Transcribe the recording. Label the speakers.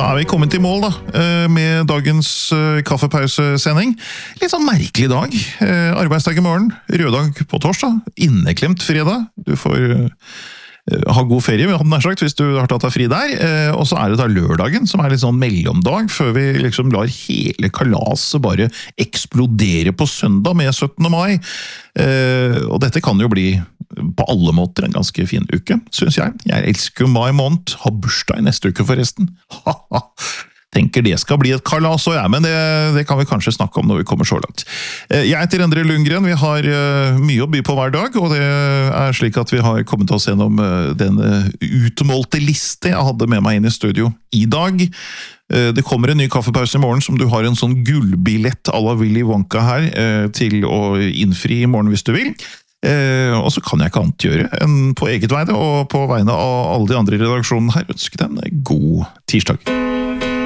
Speaker 1: vi kommet i mål da, med dagens kaffepausesending. Litt sånn merkelig dag. Arbeidsdag i morgen, røddag på torsdag, inneklemt fredag. Du får ha god ferie, nær sagt, hvis du har tatt deg fri der. Og så det da lørdagen, som litt sånn mellomdag, før vi liksom lar hele kalaset bare eksplodere på søndag med 17. mai. Og dette kan jo bli på alle måter en ganske fin uke, synes jeg. Jeg elsker jo mai måned, har bursdag i neste uke forresten. Tenker det skal bli et kalas, og men det kan vi kanskje snakke om når vi kommer så langt. Jeg heter Endre Lundgren, vi har mye å by på hver dag, og det slik at vi har kommet oss gjennom den utmålte liste jeg hadde med meg inn i studio i dag. Det kommer en ny kaffepause i morgen som du har en sånn gullbillett à la Willy Wonka her til å innfri i morgen hvis du vil. Og så kan jeg ikke annet gjøre enn på eget vegne og på vegne av alle de andre i redaksjonen her ønske deg en god tirsdag.